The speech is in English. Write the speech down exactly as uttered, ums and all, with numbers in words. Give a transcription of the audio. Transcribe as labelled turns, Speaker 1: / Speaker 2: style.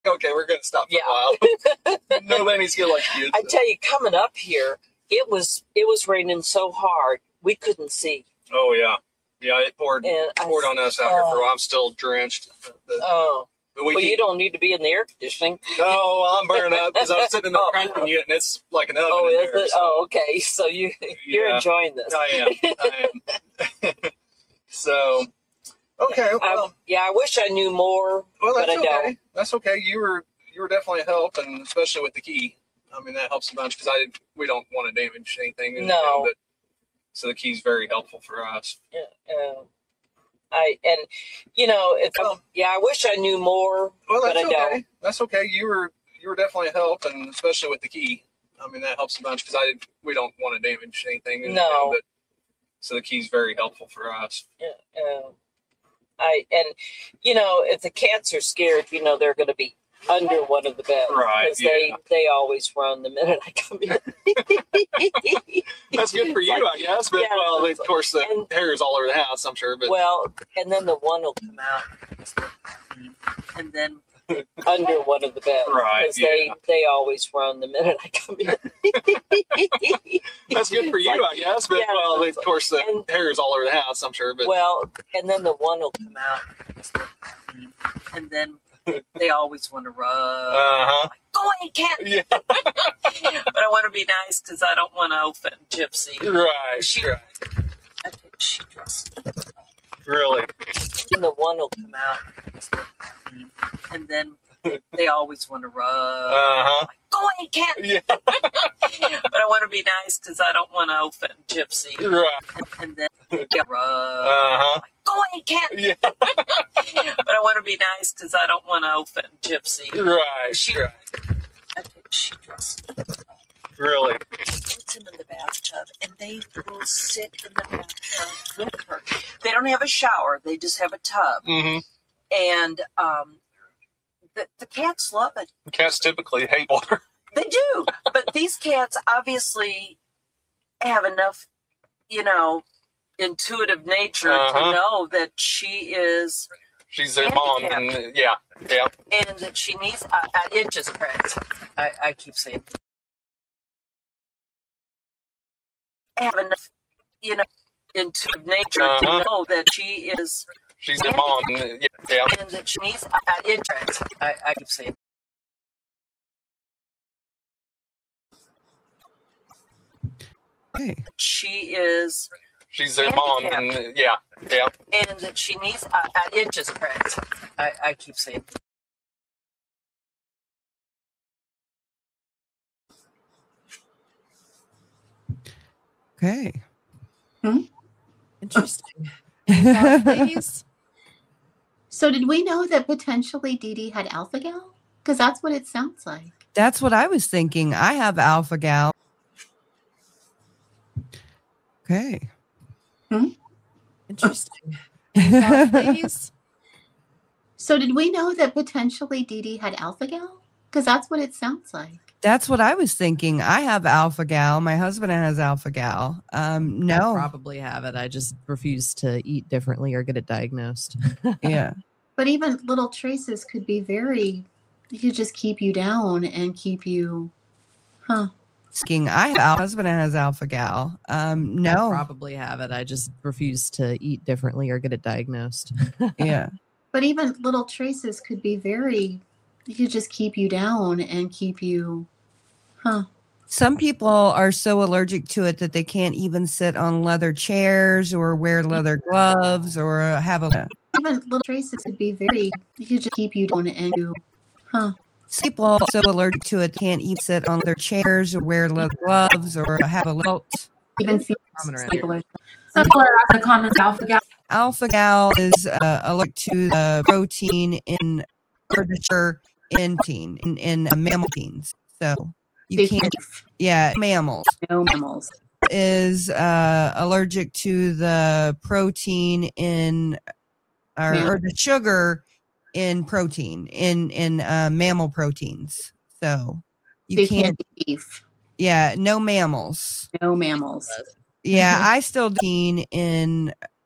Speaker 1: Okay, we're gonna stop for
Speaker 2: Yeah.
Speaker 1: a while. No Lenny's gonna like you.
Speaker 2: I tell you, coming up here, it was it was raining so hard we couldn't see.
Speaker 1: Oh yeah, yeah. It poured
Speaker 2: And I
Speaker 1: poured
Speaker 2: s-
Speaker 1: on us out here for a
Speaker 2: oh.
Speaker 1: while. I'm still drenched. But,
Speaker 2: Oh,
Speaker 1: but we
Speaker 2: well, you
Speaker 1: keep,
Speaker 2: don't need to be in the air conditioning.
Speaker 1: No, I'm burning up because I'm sitting in the
Speaker 2: Oh.
Speaker 1: cranking unit and it's like an oven
Speaker 2: Oh,
Speaker 1: in
Speaker 2: is
Speaker 1: there.
Speaker 2: it?
Speaker 1: So
Speaker 2: Oh, okay. So you you're
Speaker 1: Yeah.
Speaker 2: enjoying this.
Speaker 1: I am. I am. So, okay. Well,
Speaker 2: I, yeah, I wish I knew more,
Speaker 1: well,
Speaker 2: but
Speaker 1: that's
Speaker 2: I
Speaker 1: okay.
Speaker 2: don't.
Speaker 1: That's okay. You were you were definitely a help, and especially with the key. I mean, that helps a bunch because I we don't want to damage anything. you
Speaker 2: No.
Speaker 1: know, but so the key's very helpful for us.
Speaker 2: Yeah, uh, I and you know it's
Speaker 1: Well-
Speaker 2: yeah. I wish I knew more,
Speaker 1: Well,
Speaker 2: but
Speaker 1: that's
Speaker 2: I
Speaker 1: okay.
Speaker 2: don't.
Speaker 1: That's okay. You were you were definitely a help, and especially with the key. I mean, that helps a bunch because I we don't want to damage anything. you
Speaker 2: No.
Speaker 1: know, but so the key's very helpful for us.
Speaker 2: Yeah, uh, I and you know if the cats are scared, you know they're going to be under one of the beds,
Speaker 1: Right,
Speaker 2: because they they always run the minute I come in.
Speaker 1: That's good for you, I guess. But
Speaker 2: Yeah.
Speaker 1: well, of course, the
Speaker 2: And-
Speaker 1: hair is all over the house. I'm sure. But
Speaker 2: Well, and then the one will come out, and then under one of the beds,
Speaker 1: Right,
Speaker 2: because they
Speaker 1: yeah.
Speaker 2: they always run the minute I come in.
Speaker 1: that's good for you, I guess. But
Speaker 2: Yeah.
Speaker 1: well, of course, the
Speaker 2: And-
Speaker 1: hair is all over the house. I'm sure. But
Speaker 2: Well, and then the one will come out, and then they always want to run.
Speaker 1: uh huh.
Speaker 2: Go away, cat!
Speaker 1: Yeah.
Speaker 2: But I want to be nice because I don't want to offend Gypsy.
Speaker 1: Right.
Speaker 2: She-
Speaker 1: right.
Speaker 2: I think she just.
Speaker 1: Really.
Speaker 2: And the one will come out, and then they always want to run.
Speaker 1: Uh huh.
Speaker 2: Go away, cat!
Speaker 1: Yeah.
Speaker 2: But I want to be nice because I don't want to offend Gypsy.
Speaker 1: Right.
Speaker 2: And then they run.
Speaker 1: Uh huh.
Speaker 2: Go away, cat!
Speaker 1: Yeah.
Speaker 2: But I want to be nice because I don't want to offend Gypsy.
Speaker 1: Right.
Speaker 2: She-
Speaker 1: right.
Speaker 2: I think she just
Speaker 1: Really.
Speaker 2: puts him in the bathtub, and they will sit in the bathtub with her. They don't have a shower; they just have a tub,
Speaker 1: Mm-hmm.
Speaker 2: and um, the the cats love it.
Speaker 1: Cats typically hate water.
Speaker 2: They do, but these cats obviously have enough, you know, intuitive nature
Speaker 1: Uh-huh.
Speaker 2: to know that she is,
Speaker 1: She's their mom, and yeah, yeah.
Speaker 2: and that she needs. Uh, uh, it just cracks. I, I keep saying, have enough, you know, intuitive nature
Speaker 1: Uh-huh.
Speaker 2: to know that she is,
Speaker 1: She's their mom, and yeah, yeah.
Speaker 2: and that she needs. Uh, uh, it cracks. I, I keep saying.
Speaker 3: Okay.
Speaker 2: She is,
Speaker 1: She's their mom, and yeah, yeah.
Speaker 2: and that she needs. Uh, uh, it just cracks. I, I keep saying.
Speaker 3: Okay.
Speaker 4: Interesting.
Speaker 3: That's
Speaker 4: Please.
Speaker 5: So did we know that potentially Dee Dee had alpha gal? Because that's what it sounds like.
Speaker 3: what I was thinking. I have alpha gal. Okay.
Speaker 4: Interesting. Please.
Speaker 5: So did we know that potentially Dee Dee had alpha gal? Because that's what it sounds like.
Speaker 3: That's what I was thinking. I have alpha gal. My husband has alpha gal. Um,
Speaker 4: I
Speaker 3: no.
Speaker 4: probably have it. I just refuse to eat differently or get it diagnosed.
Speaker 3: Yeah.
Speaker 5: But even little traces could be very, you could just keep you down and keep you, huh?
Speaker 3: Thinking I have my husband has alpha gal. Um,
Speaker 4: I
Speaker 3: no.
Speaker 4: probably have it. I just refuse to eat differently or get it diagnosed.
Speaker 3: Yeah.
Speaker 5: But even little traces could be very, you could just keep you down and keep you, huh?
Speaker 3: Some people are so allergic to it that they can't even sit on leather chairs or wear leather gloves or have a.
Speaker 5: Even little traces could be very, you could just keep you down and you, huh?
Speaker 3: Some people are so allergic to it can't even sit on their chairs or wear leather gloves or have a belt.
Speaker 5: Even feel
Speaker 4: Common around
Speaker 5: people are
Speaker 6: Some people are also common alpha gal.
Speaker 3: Alpha gal is uh, allergic to the protein in artichoke in teen in, in uh, mammal teens. So you can't. Yeah, mammals
Speaker 5: no mammals.
Speaker 3: is uh, allergic to the protein in or,
Speaker 5: Yeah.
Speaker 3: or the sugar in protein in in uh, mammal proteins. So you
Speaker 5: They
Speaker 3: can't.
Speaker 5: can't eat beef.
Speaker 3: Yeah, no mammals.
Speaker 5: No mammals.
Speaker 3: Yeah,
Speaker 5: Mhm.
Speaker 3: I still eat in